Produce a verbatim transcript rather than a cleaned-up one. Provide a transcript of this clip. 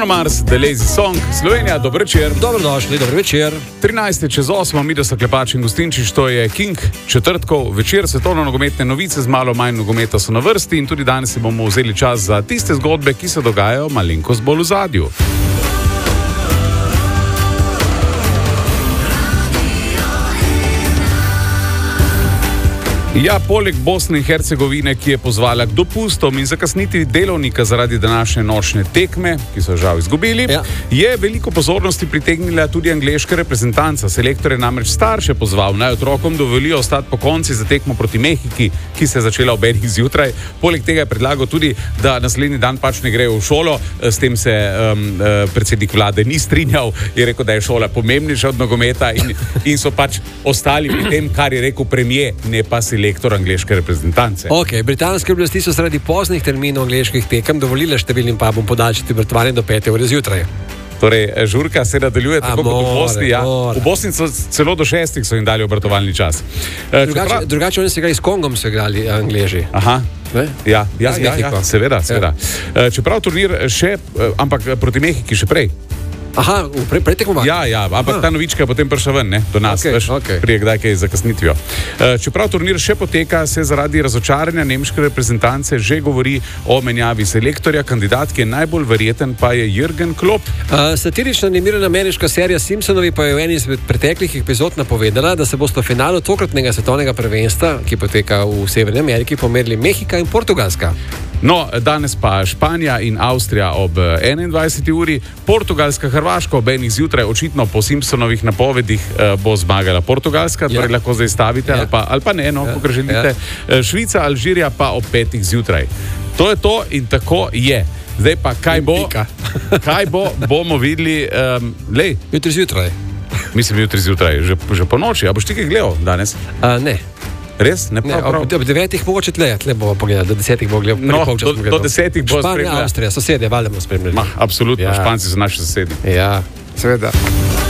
Bruno Mars, The Lazy Song, Slovenija, dober večer. Dobrodošli, dober večer. trinajst čez osem, mi da so Klepač in Gostinčič, to je King, četrtkov večer, svetovno nogometne novice, z malo manj nogometa so na vrsti in tudi danes si bomo vzeli čas za tiste zgodbe, ki se dogajajo malenkost bolj v zadju. Ja, poleg Bosne in Hercegovine, ki je pozvala k dopustom in zakasniti delovnika zaradi današnje nočne tekme, ki so žal izgubili, ja. je veliko pozornosti pritegnila tudi angleška reprezentanca. Selektor je namreč starše pozval, naj otrokom dovolijo ostati po konci za tekmo proti Mehiki, ki se je začela ob enih zjutraj. Poleg tega je predlagal tudi, da naslednji dan pač ne grejo v šolo. S tem se um, predsednik vlade ni strinjal, je rekel, da je šola pomembnejša od nogometa in, in so pač ostali pri tem, kar je rekel premier, ne pa si lektor angleške reprezentance. Ok, britanske oblasti so zaradi poznih terminov angleških tekem dovolile številnim pubom podaljšati obratovanje do pete ure zjutraj. Torej, žurka se nadaljuje A, tako more, kot v Bosni. Ja. V Bosni so celo do šestih so jim dali obratovalni čas. Drugače, prav... drugače oni se igrali s Kongom, so igrali Angleži. Aha. Ne? Ja, ja, ja, ja, seveda, seveda. Ja. Čeprav turnir še, ampak proti Mehiki še prej. Aha, prej pre tekmo. Ja, ja, ampak Aha. ta novička je potem prišla ven, ne, do nas, okay, veš, okay. prije kdaj kaj zakasnitvijo. Čeprav turnir še poteka, se zaradi razočaranja nemške reprezentance že govori o menjavi selektorja, kandidat, ki je najbolj verjeten, pa je Jürgen Klopp. Uh, satirična animirana ameriška serija Simpsonovi pa je v eni izmed preteklih epizod napovedala, da se bosta v finalu tokratnega svetovnega prvenstva, ki poteka v Severni Ameriki, pomerili Mehika in Portugalska. No, danes pa Španija in Avstrija ob enaindvajseti uri, Portugalska, Hrvaška ob enih zjutraj, očitno po Simpsonovih napovedih eh, bo zmagala Portugalska, ja. torej lahko zdaj stavite, ja. ali, pa, ali pa ne, no, ja. kako želite. Ja. Švica, Alžirija pa ob petih zjutraj. To je to in tako je. Zdaj pa, kaj bo, kaj bo, bomo videli, um, lej. Jutri zjutraj. Mislim, jutri zjutraj, že, že po noči. A boš ti kaj gledal danes? Uh, ne. Res? Ne, ne, prav, prav. ob, ob devetih mogoče tle, tle bomo pogledali, do desetih bomo gledali. No, do, do desetih bo spremljali. Španija, Avstrija, sosedje, valjda bomo spremljali. Ma, absolutno, ja. Španci so naši sosedi. Ja, seveda.